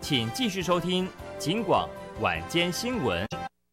请继续收听警广晚间新闻。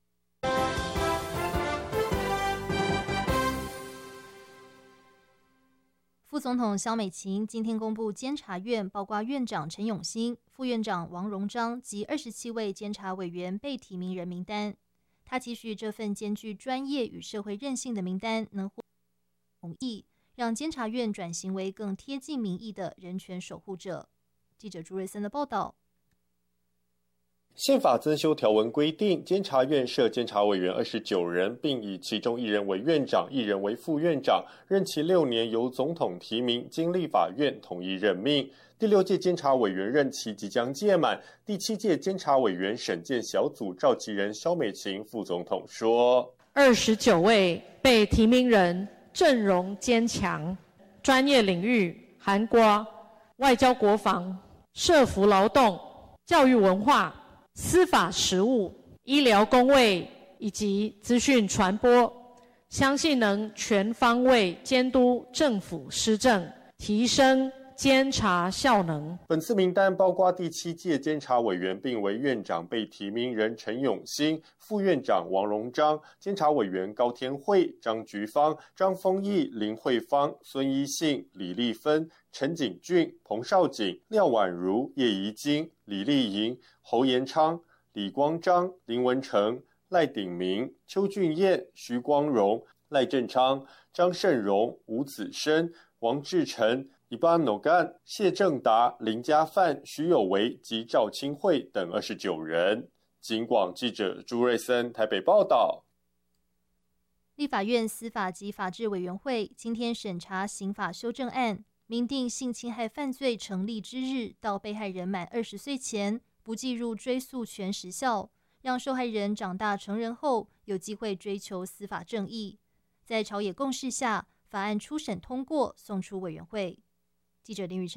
副总统萧美琴今天公布监察院包括院长陈永新、副院长王荣章及27位监察委员被提名人名单。他期许这份兼具专业与社会韧性的名单能获同意，让监察院转型为更贴近民意的人权守护者。记者朱瑞森的报道。 宪法增修条文规定，监察院设监察委员29人，并以其中1人为院长，1人为副院长，任期6年，由总统提名，经立法院统一任命。第6届监察委员任期即将届满，第7届监察委员审荐小组召集人萧美琴副总统说 ：29位被提名人阵容坚强，专业领域涵括外交国防、社福劳动、教育文化、司法实务、医疗公卫以及资讯传播，相信能全方位监督政府施政，提升监察效能。 本次名单包括第7届监察委员并为院长被提名人陈永新、副院长王荣章、监察委员高天惠、张菊芳、张丰毅、林慧芳、孙一信、李丽芬、陈景俊、彭少景、廖婉如、叶怡晶、李丽莹、侯延昌、李光章、林文成、赖鼎明、邱俊彦、徐光荣、赖振昌、张胜荣、吴子申、王志成、伊巴诺干、谢正达、林家范、徐有为及赵清惠等29人。警广记者朱瑞森台北报道。 立法院司法及法制委员会今天审查刑法修正案，明定性侵害犯罪成立之日到被害人满20岁前不计入追诉权时效，让受害人长大成人后有机会追求司法正义。在朝野共识下，法案初审通过，送出委员会。记者林宇辰